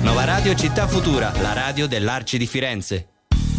Nova Radio Città Futura, la radio dell'Arci di Firenze.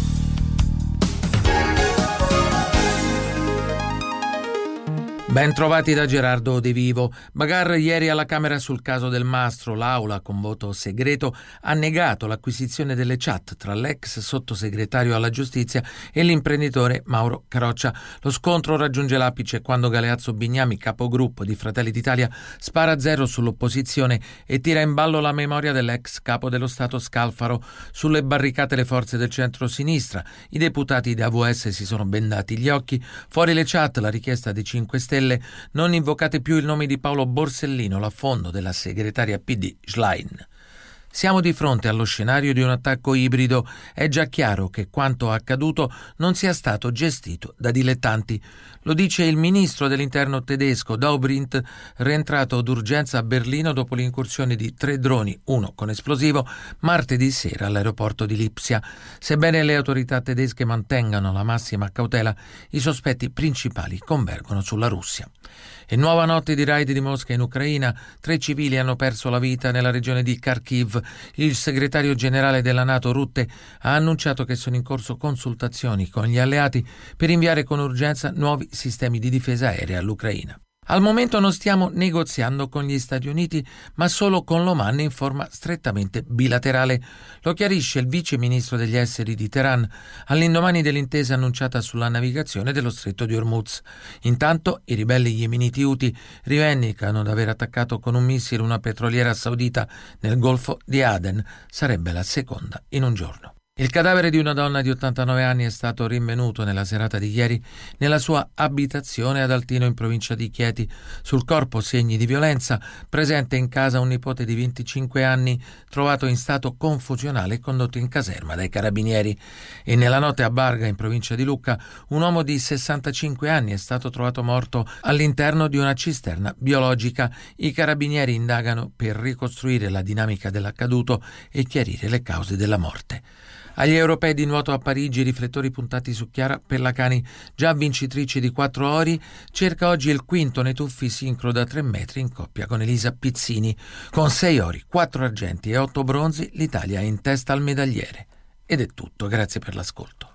Ben trovati da Gerardo De Vivo. Bagar ieri alla Camera sul caso del Mastro. L'Aula, con voto segreto, ha negato l'acquisizione delle chat tra l'ex sottosegretario alla giustizia e l'imprenditore Mauro Caroccia. Lo scontro raggiunge l'apice quando Galeazzo Bignami, capogruppo di Fratelli d'Italia, spara a zero sull'opposizione e tira in ballo la memoria dell'ex capo dello Stato Scalfaro. Sulle barricate le forze del centro-sinistra. I deputati di AVS si sono bendati gli occhi. Fuori le chat, la richiesta dei 5 Stelle: non invocate più il nome di Paolo Borsellino, l'affondo della segretaria PD Schlein. Siamo di fronte allo scenario di un attacco ibrido. È già chiaro che quanto accaduto non sia stato gestito da dilettanti. Lo dice il ministro dell'interno tedesco Dobrindt, rientrato d'urgenza a Berlino dopo l'incursione di 3 droni, uno con esplosivo, martedì sera all'aeroporto di Lipsia. Sebbene le autorità tedesche mantengano la massima cautela, i sospetti principali convergono sulla Russia. E nuova notte di raid di Mosca in Ucraina. 3 civili hanno perso la vita nella regione di Kharkiv. Il segretario generale della NATO Rutte ha annunciato che sono in corso consultazioni con gli alleati per inviare con urgenza nuovi sistemi di difesa aerea all'Ucraina. Al momento non stiamo negoziando con gli Stati Uniti, ma solo con l'Oman in forma strettamente bilaterale. Lo chiarisce il vice ministro degli esteri di Teheran all'indomani dell'intesa annunciata sulla navigazione dello stretto di Hormuz. Intanto i ribelli yemeniti Houthi rivendicano di aver attaccato con un missile una petroliera saudita nel Golfo di Aden. Sarebbe la seconda in un giorno. Il cadavere di una donna di 89 anni è stato rinvenuto nella serata di ieri nella sua abitazione ad Altino in provincia di Chieti. Sul corpo segni di violenza, presente in casa un nipote di 25 anni trovato in stato confusionale e condotto in caserma dai carabinieri. E nella notte a Barga in provincia di Lucca un uomo di 65 anni è stato trovato morto all'interno di una cisterna biologica. I carabinieri indagano per ricostruire la dinamica dell'accaduto e chiarire le cause della morte. Agli europei di nuoto a Parigi, riflettori puntati su Chiara Pellacani, già vincitrice di 4 ori, cerca oggi il quinto nei tuffi sincro da 3 metri in coppia con Elisa Pizzini. Con 6 ori, 4 argenti e 8 bronzi, l'Italia è in testa al medagliere. Ed è tutto, grazie per l'ascolto.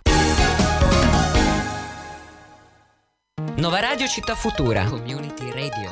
Nova Radio Città Futura. Community Radio.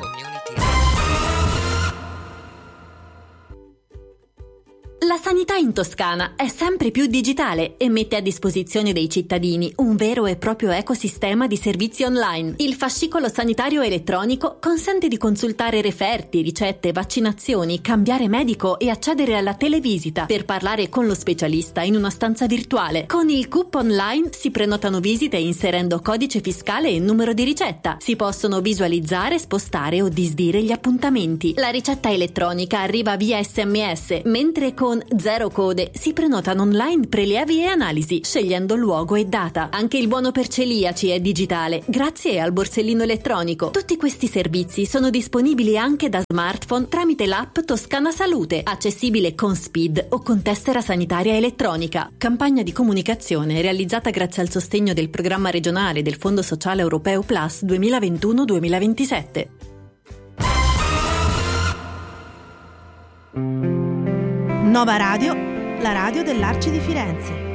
La sanità in Toscana è sempre più digitale e mette a disposizione dei cittadini un vero e proprio ecosistema di servizi online. Il fascicolo sanitario elettronico consente di consultare referti, ricette, vaccinazioni, cambiare medico e accedere alla televisita per parlare con lo specialista in una stanza virtuale. Con il CUP online si prenotano visite inserendo codice fiscale e numero di ricetta. Si possono visualizzare, spostare o disdire gli appuntamenti. La ricetta elettronica arriva via SMS, mentre con Zero Code si prenotano online prelievi e analisi, scegliendo luogo e data. Anche il buono per celiaci è digitale, grazie al borsellino elettronico. Tutti questi servizi sono disponibili anche da smartphone tramite l'app Toscana Salute, accessibile con SPID o con tessera sanitaria elettronica. Campagna di comunicazione realizzata grazie al sostegno del programma regionale del Fondo Sociale Europeo Plus 2021-2027. Nova Radio, la radio dell'Arci di Firenze.